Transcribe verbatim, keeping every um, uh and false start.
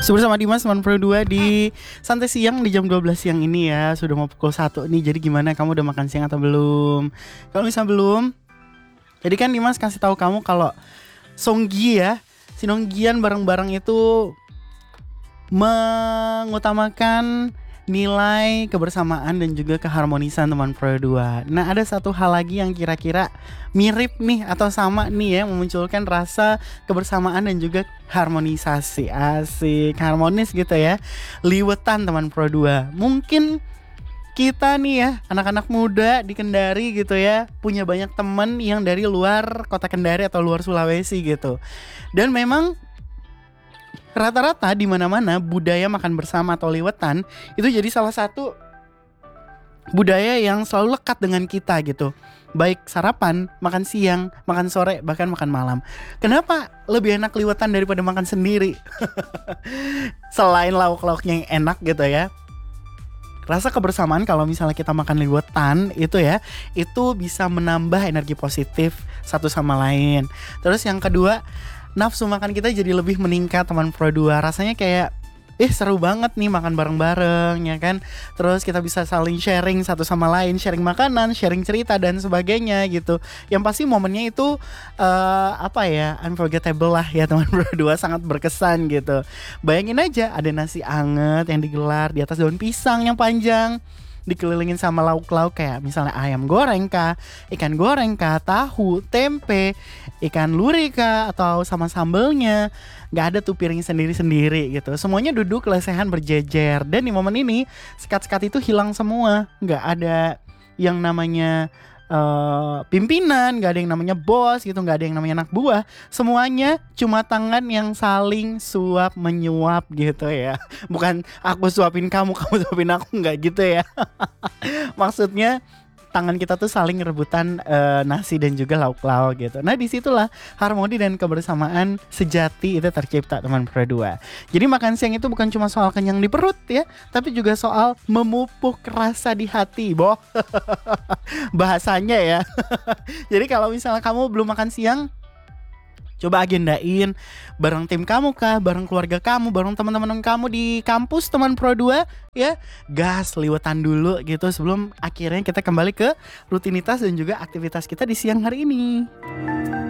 Bersama Dimas sembilan puluh dua di Santai Siang di jam dua belas siang ini ya. Sudah mau pukul satu nih. Jadi gimana, kamu udah makan siang atau belum? Kalau misalnya belum, jadi kan Dimas kasih tahu kamu kalau Songgi ya, Sinonggian bareng-bareng itu mengutamakan nilai kebersamaan dan juga keharmonisan teman Pro dua. Nah, ada satu hal lagi yang kira-kira mirip nih atau sama nih ya, memunculkan rasa kebersamaan dan juga harmonisasi. Asik, harmonis gitu ya. Liwetan teman Pro dua. Mungkin kita nih ya, anak-anak muda di Kendari gitu ya, punya banyak teman yang dari luar kota Kendari atau luar Sulawesi gitu. Dan memang rata-rata di mana-mana budaya makan bersama atau liwetan itu jadi salah satu budaya yang selalu lekat dengan kita gitu. Baik sarapan, makan siang, makan sore, bahkan makan malam. Kenapa lebih enak liwetan daripada makan sendiri? Selain lauk-lauknya yang enak gitu ya, rasa kebersamaan kalau misalnya kita makan liwetan itu ya, itu bisa menambah energi positif satu sama lain. Terus yang kedua, nafsu makan kita jadi lebih meningkat teman Pro dua. Rasanya kayak eh seru banget nih makan bareng-bareng ya kan. Terus kita bisa saling sharing satu sama lain, sharing makanan, sharing cerita dan sebagainya gitu. Yang pasti momennya itu uh, apa ya, unforgettable lah ya teman Pro dua, sangat berkesan gitu. Bayangin aja ada nasi anget yang digelar di atas daun pisang yang panjang, dikelilingin sama lauk-lauk kayak misalnya ayam goreng kah, ikan goreng kah, tahu, tempe, ikan luri kah, atau sama sambelnya. Gak ada tuh piring sendiri-sendiri gitu. Semuanya duduk lesehan berjejer. Dan di momen ini sekat-sekat itu hilang semua. Gak ada yang namanya uh, pimpinan, gak ada yang namanya bos gitu, gak ada yang namanya anak buah. Semuanya cuma tangan yang saling suap menyuap gitu ya. Bukan aku suapin kamu, kamu suapin aku, gak gitu ya. Maksudnya tangan kita tuh saling rebutan uh, nasi dan juga lauk-lauk gitu. Nah, disitulah harmoni dan kebersamaan sejati itu tercipta teman Pro dua. Jadi makan siang itu bukan cuma soal kenyang di perut ya, tapi juga soal memupuk rasa di hati, boh. Bahasanya ya. Jadi kalau misalnya kamu belum makan siang, coba agendain bareng tim kamu kah, bareng keluarga kamu, bareng teman-teman kamu di kampus teman Pro dua ya. Gas liwetan dulu gitu sebelum akhirnya kita kembali ke rutinitas dan juga aktivitas kita di siang hari ini.